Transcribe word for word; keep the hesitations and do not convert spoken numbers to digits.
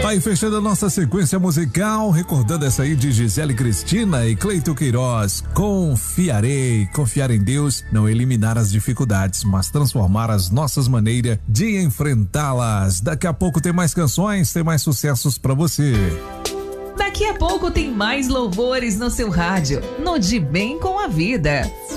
Aí fechando a nossa sequência musical, recordando essa aí de Gisele Cristina e Cleito Queiroz. Confiarei, confiar em Deus, não eliminar as dificuldades, mas transformar as nossas maneiras de enfrentá-las. Daqui a pouco tem mais canções, tem mais sucessos pra você. Daqui a pouco tem mais louvores no seu rádio, no De Bem com a Vida.